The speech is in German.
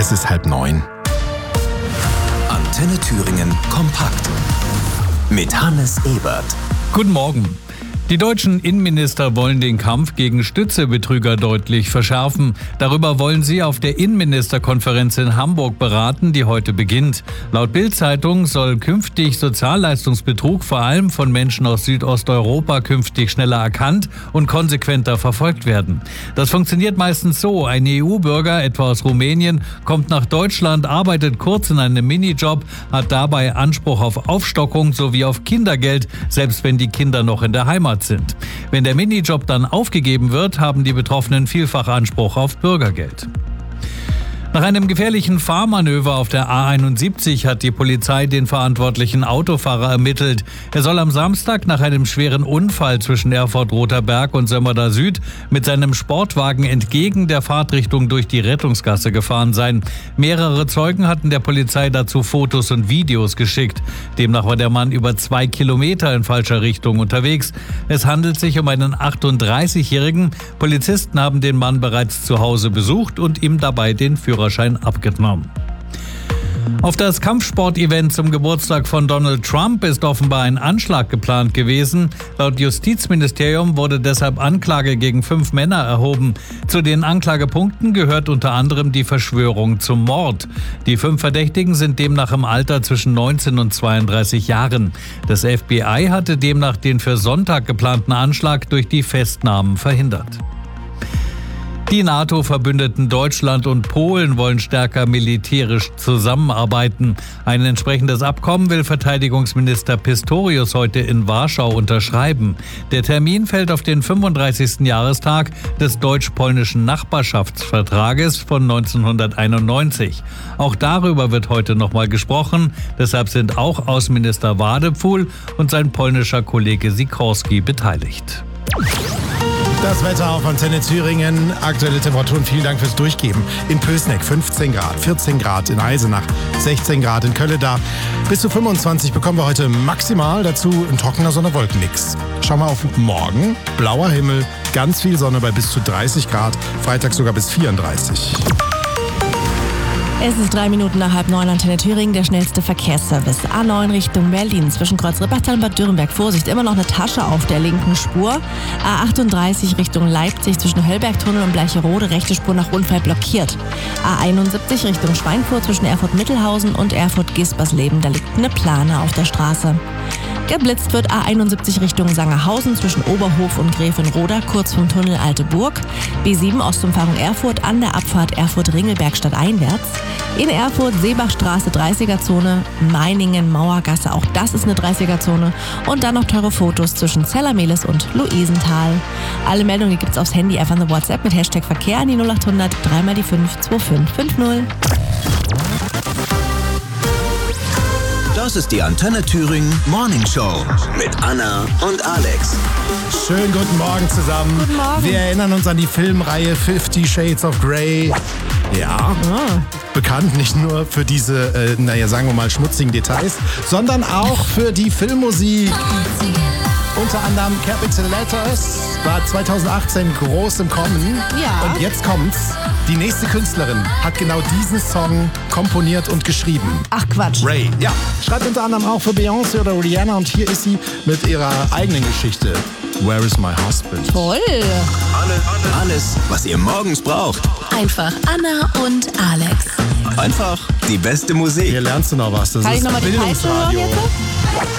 Es ist 8:30. Antenne Thüringen kompakt mit Hannes Ebert. Guten Morgen. Die deutschen Innenminister wollen den Kampf gegen Stützebetrüger deutlich verschärfen. Darüber wollen sie auf der Innenministerkonferenz in Hamburg beraten, die heute beginnt. Laut Bild-Zeitung soll künftig Sozialleistungsbetrug vor allem von Menschen aus Südosteuropa künftig schneller erkannt und konsequenter verfolgt werden. Das funktioniert meistens so: Ein EU-Bürger, etwa aus Rumänien, kommt nach Deutschland, arbeitet kurz in einem Minijob, hat dabei Anspruch auf Aufstockung sowie auf Kindergeld, selbst wenn die Kinder noch in der Heimat sind. Wenn der Minijob dann aufgegeben wird, haben die Betroffenen vielfach Anspruch auf Bürgergeld. Nach einem gefährlichen Fahrmanöver auf der A71 hat die Polizei den verantwortlichen Autofahrer ermittelt. Er soll am Samstag nach einem schweren Unfall zwischen Erfurt-Roter-Berg und Sömmerda Süd mit seinem Sportwagen entgegen der Fahrtrichtung durch die Rettungsgasse gefahren sein. Mehrere Zeugen hatten der Polizei dazu Fotos und Videos geschickt. Demnach war der Mann über 2 Kilometer in falscher Richtung unterwegs. Es handelt sich um einen 38-Jährigen. Polizisten haben den Mann bereits zu Hause besucht und ihm dabei den Führerschein abgenommen. Auf das Kampfsport-Event zum Geburtstag von Donald Trump ist offenbar ein Anschlag geplant gewesen. Laut Justizministerium wurde deshalb Anklage gegen 5 Männer erhoben. Zu den Anklagepunkten gehört unter anderem die Verschwörung zum Mord. Die 5 Verdächtigen sind demnach im Alter zwischen 19 und 32 Jahren. Das FBI hatte demnach den für Sonntag geplanten Anschlag durch die Festnahmen verhindert. Die NATO-Verbündeten Deutschland und Polen wollen stärker militärisch zusammenarbeiten. Ein entsprechendes Abkommen will Verteidigungsminister Pistorius heute in Warschau unterschreiben. Der Termin fällt auf den 35. Jahrestag des deutsch-polnischen Nachbarschaftsvertrages von 1991. Auch darüber wird heute nochmal gesprochen. Deshalb sind auch Außenminister Wadepfuhl und sein polnischer Kollege Sikorski beteiligt. Das Wetter auf Antenne Thüringen. Aktuelle Temperaturen, vielen Dank fürs Durchgeben. In Pößneck 15 Grad, 14 Grad in Eisenach, 16 Grad in Kölleda. Bis zu 25 bekommen wir heute maximal. Dazu ein trockener Sonne-Wolken-Mix. Schauen wir auf morgen. Blauer Himmel, ganz viel Sonne bei bis zu 30 Grad. Freitag sogar bis 34. Es ist 3 Minuten nach 8:30, Antenne Thüringen, der schnellste Verkehrsservice. A9 Richtung Berlin, zwischen Kreuz Rippertal und Bad Dürrenberg. Vorsicht, immer noch eine Tasche auf der linken Spur. A38 Richtung Leipzig, zwischen Höllbergtunnel und Bleicherode, rechte Spur nach Unfall blockiert. A71 Richtung Schweinfurt, zwischen Erfurt-Mittelhausen und Erfurt-Gispersleben. Da liegt eine Plane auf der Straße. Geblitzt wird A71 Richtung Sangerhausen, zwischen Oberhof und Gräfenroda, kurz vom Tunnel Alte Burg. B7 Ostumfahrung Erfurt an der Abfahrt Erfurt-Ringelberg stadteinwärts. In Erfurt Seebachstraße 30er-Zone, Meiningen Mauergasse, auch das ist eine 30er-Zone. Und dann noch teure Fotos zwischen Zellermehlis und Luisenthal. Alle Meldungen gibt's aufs Handy, einfach eine WhatsApp mit Hashtag Verkehr an die 0800 3 die 5 2550. Das ist die Antenne Thüringen Morning Show mit Anna und Alex. Schönen guten Morgen zusammen. Guten Morgen. Wir erinnern uns an die Filmreihe 50 Shades of Grey. Ja, bekannt nicht nur für diese, sagen wir mal, schmutzigen Details, sondern auch für die Filmmusik. Unter anderem Capital Letters war 2018 groß im Kommen. Ja. Und jetzt kommt's. Die nächste Künstlerin hat genau diesen Song komponiert und geschrieben. Ach Quatsch. Ray. Ja. Schreibt unter anderem auch für Beyoncé oder Rihanna und hier ist sie mit ihrer eigenen Geschichte. Where is my husband? Toll. Alles, was ihr morgens braucht. Einfach Anna und Alex. Einfach die beste Musik. Hier lernst du noch was. Das Kann ist ich nochmal die Peitsche hören Bildungsradio. jetzt?